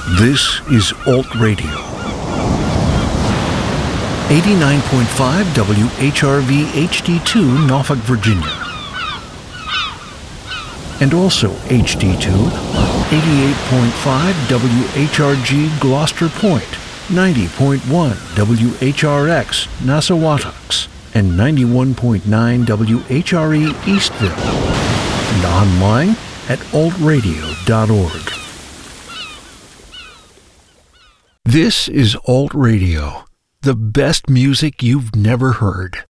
This is Alt Radio. 89.5 WHRV HD2 Norfolk, Virginia. And also HD2 on 88.5 WHRG Gloucester Point, 90.1 WHRX Nassawatucks, and 91.9 WHRE Eastville. And online at altradio.org. This is Alt Radio, the best music you've never heard.